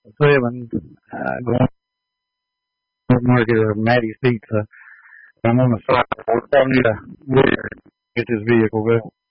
7, going to Market or Maddie's Pizza. I'm on the side. We probably need to get this vehicle built.